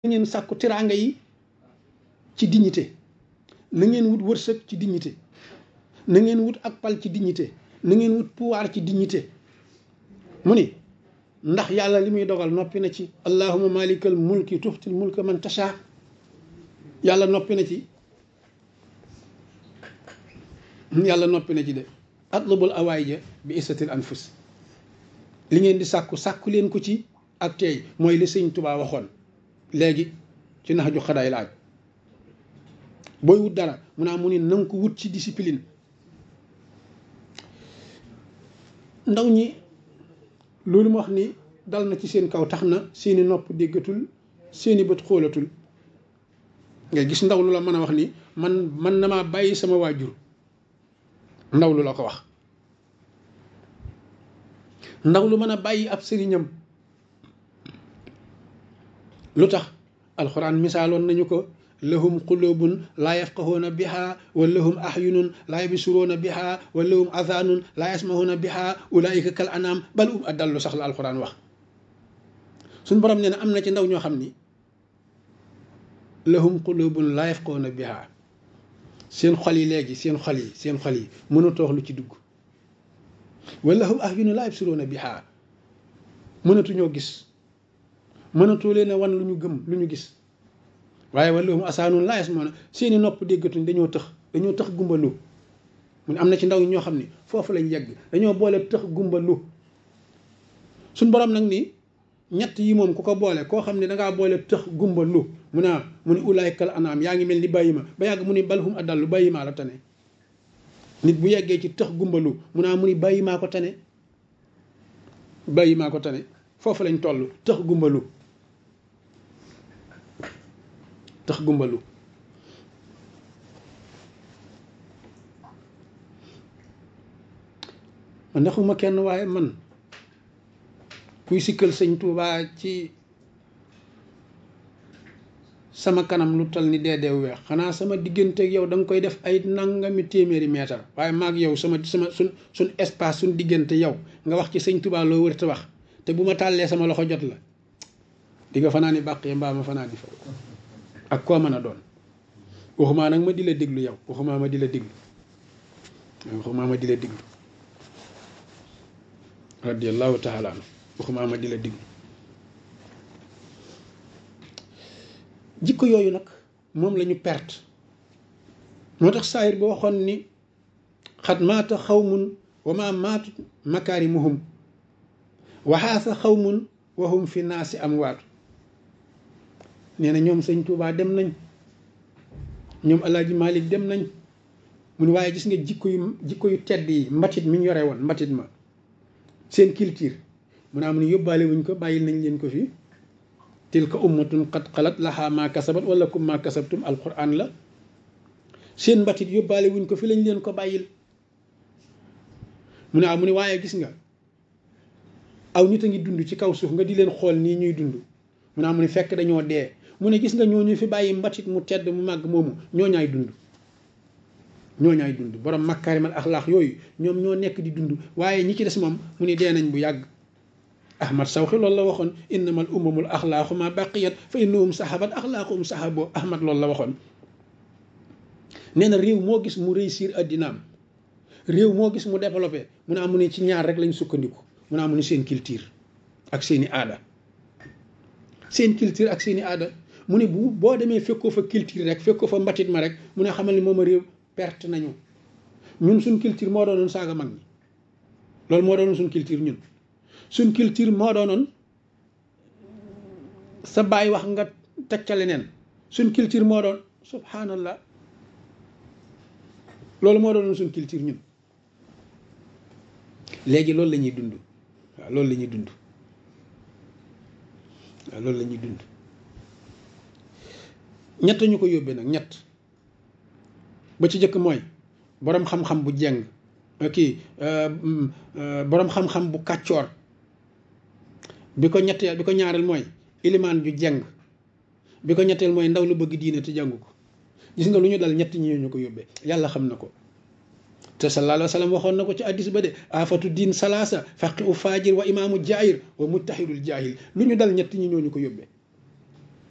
ngeen sàkku teraanga yi ci dignité na ngeen wut wërsëg ci dignité na ngeen wut ak pal ci dignité na ngeen wut pouvoir ci dignité mu ni ndax yàlla li muy dogal noppi na ci allahumma malikal mulki tuxtil mulka man tasha yàlla noppi na ci yàlla noppi na ci de atlubul awaayja bi isatil anfus li ngeen di sàkku leen ko ci ak tey mooy li sëñ Tuubaa waxoon léegi ci nax ju xadaay laaj booy wut dara mu naa mu ni nanga ko wut ci discipline ndaw ñi loolu ma wax ni dal na ci seen kaw tax na seeni nopp déggatul seeni bët xoolatul nga gis ndaw lu la mën a wax ni man na maa bàyyi sama waajur ndaw lu la ko wax ndaw lu mën a bàyyi ab sëriñam lu tax alxuraan misaaloon nañu ko lahum qulubun laa yafqahuuna biha wa lahum ahyunun laa yabsuruuna biha wa lahum adhanun laa yasmahuuna biha ulaika kal anam bal adallu sax la alxuraan wax suñ borom nee na am na ci ndaw ñoo xam ni lahum qulubun laa yafqahuuna biha seen xol yi léegi seen xol yi mënatoo wax lu ci dugg wa lahum ahyunun laa yabsuruuna biha mënatuñoo gis mënatoo leen a wan lu ñu gëm lu ñu gis waaye wala mu asaanoon laayas moo na seeni nopp déggatuñ dañoo tëx gumbalu mu ne am na ci ndaw ñoo xam ne foofu lañ yegg dañoo boole tëx gumbalu suñ borom nag ni ñett yi moom ku ko boole koo xam ne dangaa boole tëx gumbalu mu ni ulaykal anaam yaa ngi mel ni bàyyi ma ba yàgg mu ni balhum adallu bàyyi maa la tane nit bu yeggee ci tëx gumbalu mu ni bàyyi maa ko tane foofu lañ toll tëx gumbalu man ndaxuma kenn waaye man kuy sikkal sëñ Tuubaa ci sama kanam lu tal ni deedeew weex xanaa sama diggante yow da nga koy def ay nangami téeméeri meetar waaye maag yow suñ espace suñ diggante yow nga wax ci sëñ Tuubaa loo wër te wax te bu ma tàllee sama loxo jot la di nga fanaa ni bàqee mbaa ma fanaa di fa ak koo mën a doon waxumaa nag ma di la déglu yow waxumaa ma di la déglu radiyallahu taala anhu waxumaa ma di la déglu jikko yooyu nag moom la ñu perte moo tax saayir ba waxoon ni xat maata xawmun wa ma maatut makaarimuhum waxaasa xawmun wa hum fi naasi amwaatu nee na ñoom sëñ Tuubaa dem nañ ñoom Alaaji Malik dem nañ mu ne waaye gis nga jikko yu tedd yi mbatit mi ñu yore woon mbatit ma seen culture mu ne am ni yóbbaale wuñ ko bàyyil nañ leen ko fi tilka ummatun qad xalat lahaa maa kasabat wala kum maa kasabtum alquran la seen mbatit yóbbaale wuñ ko fi lañ leen ko bàyyil mu ne waaye gis nga aw nit a ngi dund ci kaw suuf nga di leen xool nii ñuy dund mu ne fekk dañoo dee mu ne gis nga ñooñu fi bàyyi mbatit mu tedd mu màgg moomu ñooñaay dund borom makaarimal axlaax yooyu ñoom ñoo nekk di dund waaye ñi ci des moom mu ne dee nañ bu yàgg ahmad sawxi loolu la waxoon innamal umamul axlaaxu ma baqiyat fa innahum sahabat axlaaquhum sahabo ahmad loolu la waxoon nee na réew moo gis mu réussir addinaam réew moo gis mu développé mu ne ci ñaar rek lañ sukkandiku mu ne seen culture ak seeni aada mu ne boo demee fekkoo fa culture rek fekkoo fa mbatit ma rek mu ne xamal ni moom a réew perte nañu ñun suñ culture moo doonoon saaga mag ñi loolu moo doonoon suñ culture moo doonoon sa baay wax nga teg ca leneen suñ culture moo doon subhanallah loolu moo doonoon suñ culture ñun léegi loolu la ñuy dund waaw loolu la ñuy dund ñett ñu ko yóbbee nag ñett ba ci jëkk mooy boroom xam-xam bu jeng boroom xam-xam bu kàccoor bi ko ñaareel mooy ilimaan ju jeng bi ko ñetteel mooy ndaw lu bëgg diine te jàngu ko gis nga lu ñu dal ñett ñi ñu ko yóbbee yàlla xam na ko te sallallahu alayhi wa sallam waxoon na ko ci addis ba de afatu diin salaasa faqi u faajir wa imaamu jaahir wa mujtahidul jaahil lu ñu dal ñett ñi ñoo ñu ko yóbbee